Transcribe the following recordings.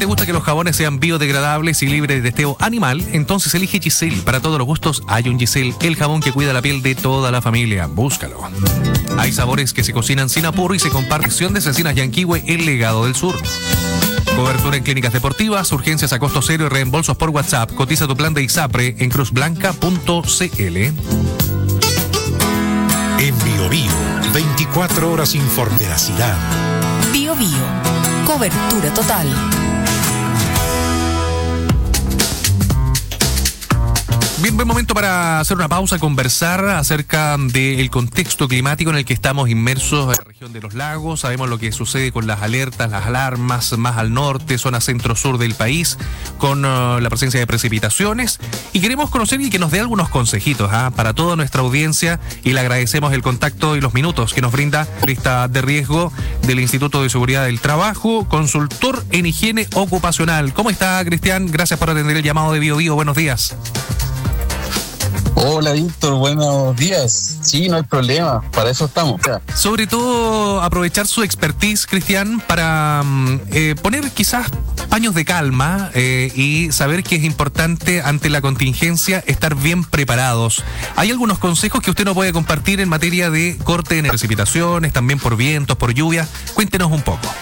te gusta que los jabones sean biodegradables y libres de testeo animal, entonces elige Giselle. Para todos los gustos hay un Giselle, el jabón que cuida la piel de toda la familia. Búscalo. Hay sabores que se cocinan sin apuro y se comparten de Cecinas Yanquihue, el legado del sur. Cobertura en clínicas deportivas, urgencias a costo cero y reembolsos por WhatsApp. Cotiza tu plan de ISAPRE en cruzblanca.cl. En Bio Bio, 24 horas sin veracidad. Bio Bio, cobertura total. Bien, buen momento para hacer una pausa, conversar acerca del contexto climático en el que estamos inmersos en la región de los lagos. Sabemos lo que sucede con las alertas, las alarmas más al norte, zona centro-sur del país, con la presencia de precipitaciones. Y queremos conocer y que nos dé algunos consejitos para toda nuestra audiencia, y le agradecemos el contacto y los minutos que nos brinda lista de riesgo del Instituto de Seguridad del Trabajo, consultor en higiene ocupacional. ¿Cómo está, Cristian? Gracias por atender el llamado de Bio Bio. Buenos días. Hola, Víctor, buenos días. Sí, no hay problema, para eso estamos. Sobre todo aprovechar su expertise, Cristian, para poner quizás paños de calma y saber que es importante ante la contingencia estar bien preparados. ¿Hay algunos consejos que usted nos puede compartir en materia de corte de precipitaciones, también por vientos, por lluvia? Cuéntenos un poco.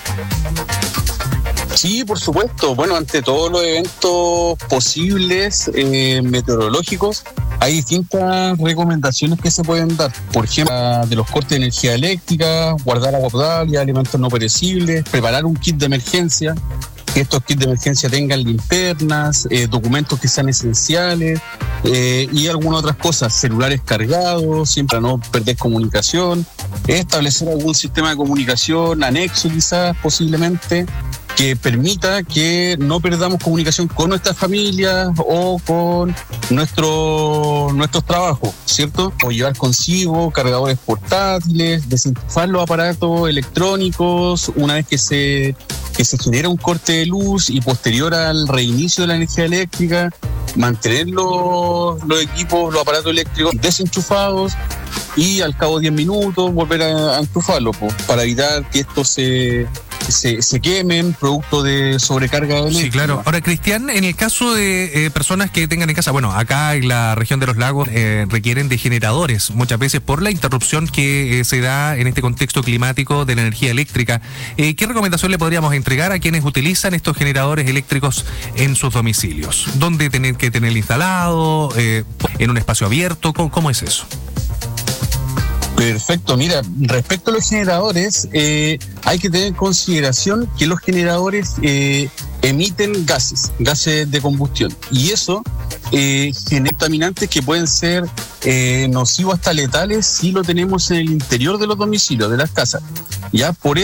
Sí, por supuesto. Bueno, ante todos los eventos posibles meteorológicos, hay distintas recomendaciones que se pueden dar. Por ejemplo, de los cortes de energía eléctrica, guardar agua potable, alimentos no perecibles, preparar un kit de emergencia, que estos kits de emergencia tengan linternas, documentos que sean esenciales y algunas otras cosas, celulares cargados, siempre para no perder comunicación, establecer algún sistema de comunicación anexo quizás, posiblemente, que permita que no perdamos comunicación con nuestras familias o con nuestros trabajos, ¿cierto? O llevar consigo cargadores portátiles, desenchufar los aparatos electrónicos una vez que se genera un corte de luz y posterior al reinicio de la energía eléctrica, mantener los equipos, los aparatos eléctricos desenchufados y al cabo de 10 minutos volver a enchufarlos para evitar que estos se quemen producto de sobrecarga eléctrica. Sí, claro. Ahora, Cristian, en el caso de personas que tengan en casa, bueno, acá en la región de los lagos requieren de generadores muchas veces por la interrupción que se da en este contexto climático de la energía eléctrica. ¿Qué recomendación le podríamos entregar a quienes utilizan estos generadores eléctricos en sus domicilios? ¿Dónde tienen que tenerlo instalado? ¿En un espacio abierto? ¿Cómo es eso? Perfecto, mira, respecto a los generadores, hay que tener en consideración que los generadores emiten gases de combustión, y eso genera contaminantes que pueden ser nocivos hasta letales si lo tenemos en el interior de los domicilios, de las casas. Ya por